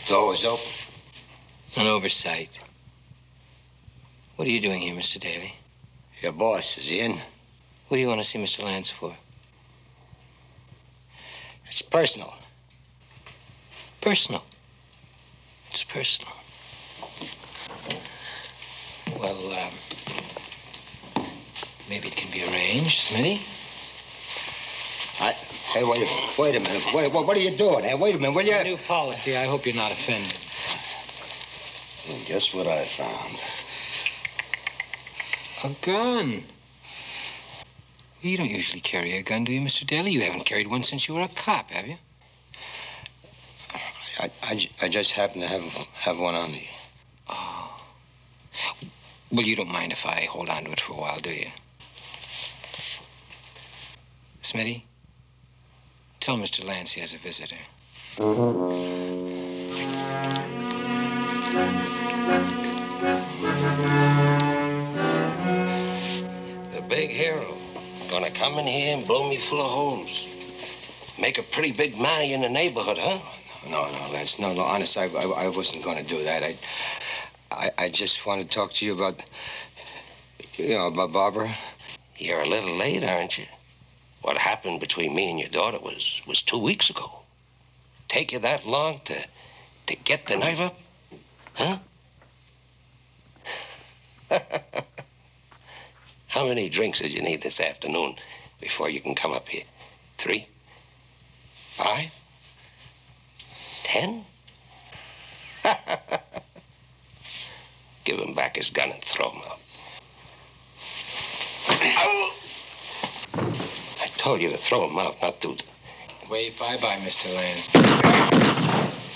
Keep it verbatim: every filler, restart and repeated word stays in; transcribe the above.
Door was open. An oversight. What are you doing here, Mister Daly? Your boss, is he in? What do you want to see Mister Lance for? It's personal. Personal. It's personal. Well, um, maybe it can be arranged, Smitty. I, hey, wait, wait a minute. Wait, what, what are you doing? Hey, wait a minute, will you? A new policy. I hope you're not offended. And guess what I found? A gun. You don't usually carry a gun, do you, Mister Daly? You haven't carried one since you were a cop, have you? I, I, I just happen to have have one on me. Oh. Well, you don't mind if I hold on to it for a while, do you? Smitty, tell Mister Lance he has a visitor. The big hero. Gonna come in here and blow me full of holes. Make a pretty big money in the neighborhood, huh? No, no, Lance. No, no, honest, I, I, I wasn't going to do that. I, I, I just want to talk to you about, you know, about Barbara. You're a little late, aren't you? What happened between me and your daughter was, was two weeks ago. Take you that long to, to get the nerve up? Huh? How many drinks did you need this afternoon before you can come up here? Three? Five? Ten? Give him back his gun and throw him out. I told you to throw him out, not do that. Wait, bye-bye, Mister Lance.